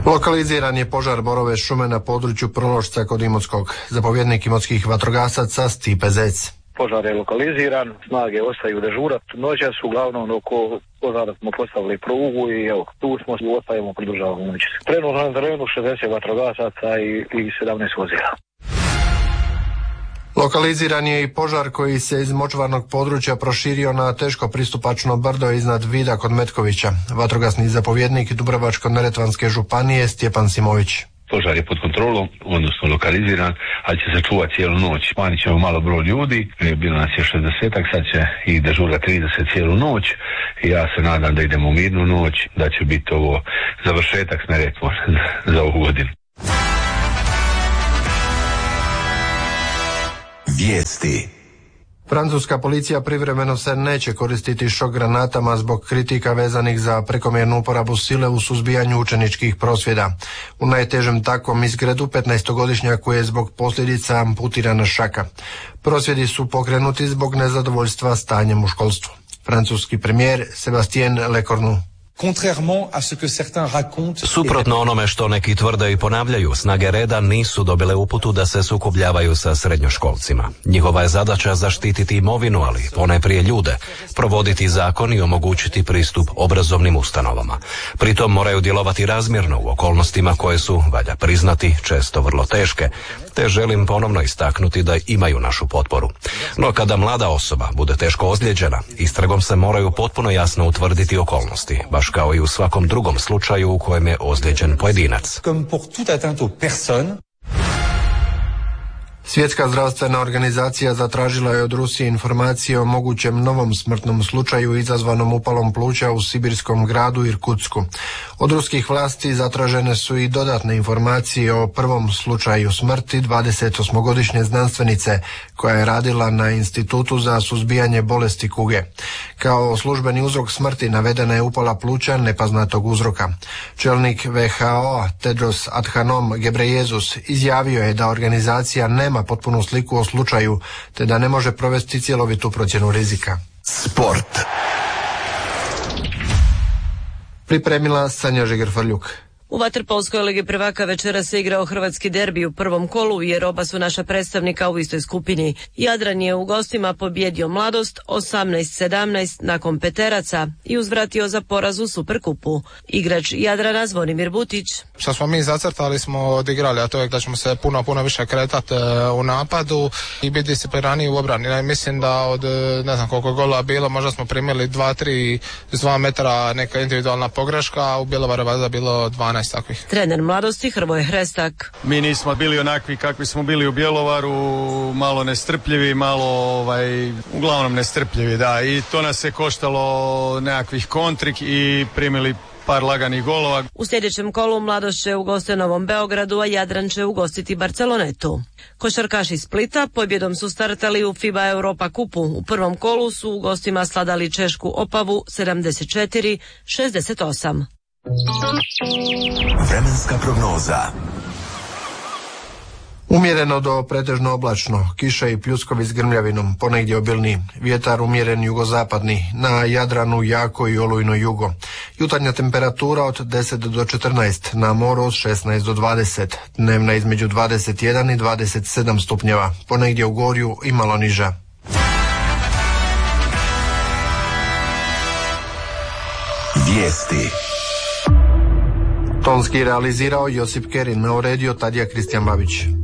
Lokaliziran je požar borove šume na području Prološca kod Imotskog. Zapovjednik imotskih vatrogasaca Stipe Zec. Požar je lokaliziran, snage ostaju dežurat. Noćas uglavnom oko požara smo postavili prugu i evo, tu smo i ostajemo, pridržavamo noći. Trenutno na terenu 60 vatrogasaca i 17 vozila. Lokaliziran je i požar koji se iz močvarnog područja proširio na teško pristupačno brdo iznad Vida kod Metkovića. Vatrogasni zapovjednik Dubrovačko-neretvanske županije Stjepan Simović. Požar je pod kontrolom, odnosno lokaliziran, ali će se čuvati cijelu noć. Smanjit ćemo malo broj ljudi, bilo nas je 60-ak, sad će i dežura 30 cijelu noć. I ja se nadam da idemo u mirnu noć, da će biti ovo završetak s Neretvom za ovu godinu. Vijesti. Francuska policija privremeno se neće koristiti šok granatama zbog kritika vezanih za prekomjernu uporabu sile u suzbijanju učeničkih prosvjeda. U najtežem takvom izgredu 15-godišnjaku je zbog posljedica amputirana šaka. Prosvjedi su pokrenuti zbog nezadovoljstva stanjem u školstvu. Francuski premijer Sébastien Lecornu. Suprotno onome što neki tvrde i ponavljaju, snage reda nisu dobile uputu da se sukobljavaju sa srednjoškolcima. Njihova je zadaća zaštititi imovinu, ali ponajprije ljude, provoditi zakon i omogućiti pristup obrazovnim ustanovama. Pritom moraju djelovati razmjerno u okolnostima koje su, valja priznati, često vrlo teške, te želim ponovno istaknuti da imaju našu potporu. No kada mlada osoba bude teško ozlijeđena, istragom se moraju potpuno jasno utvrditi okolnosti, baš kao i u svakom drugom slučaju u kojem je ozlijeđen pojedinac. Svjetska zdravstvena organizacija zatražila je od Rusije informacije o mogućem novom smrtnom slučaju izazvanom upalom pluća u sibirskom gradu Irkutsku. Od ruskih vlasti zatražene su i dodatne informacije o prvom slučaju smrti 28-godišnje znanstvenice koja je radila na Institutu za suzbijanje bolesti kuge. Kao službeni uzrok smrti navedena je upala pluća nepoznatog uzroka. Čelnik WHO Tedros Adhanom Ghebreyesus izjavio je da organizacija nema potpunu sliku o slučaju, te da ne može provesti cjelovitu procjenu rizika. Sport. Pripremila Sanja Žeger-Frljuk. U vaterpolskoj ligi prvaka večera se igrao hrvatski derbi u prvom kolu jer oba su naša predstavnika u istoj skupini. Jadran je u gostima pobjedio Mladost 18-17 nakon peteraca i uzvratio za poraz u Superkupu. Igrač Jadrana Zvonimir Butić. Što smo mi zacrtali smo odigrali, a to je da ćemo se puno više kretati u napadu i biti disciplinirani u obrani. Mislim da od ne znam koliko gola bilo, možda smo primili 2-3 iz 2 metra neka individualna pogreška, a u Bjelovaru valjda bilo 12. Takvih. Trener Mladosti Hrvoje Hrestak. Mi nismo bili onakvi kakvi smo bili u Bjelovaru, malo nestrpljivi, uglavnom nestrpljivi, da, i to nas je koštalo nekakvih kontrik i primili par laganih golova. U sljedećem kolu Mladost će ugoste Novom Beogradu, a Jadran će ugostiti Barcelonetu. Košarkaši Splita pobjedom su startali u FIBA Europa kupu. U prvom kolu su u gostima sladali Češku Opavu 74-68. Vremenska prognoza. Umjereno do pretežno oblačno, kiša i pljuskovi s grmljavinom, ponegdje obilni, vjetar umjeren jugozapadni, na Jadranu jako i olujno jugo. Jutarnja temperatura od 10 do 14, na moru od 16 do 20, dnevna između 21 i 27 stupnjeva, ponegdje u Gorju i malo niža. Vijesti. Tonski realizirao Josip Kerin, uredio Tadija Kristijan Babić.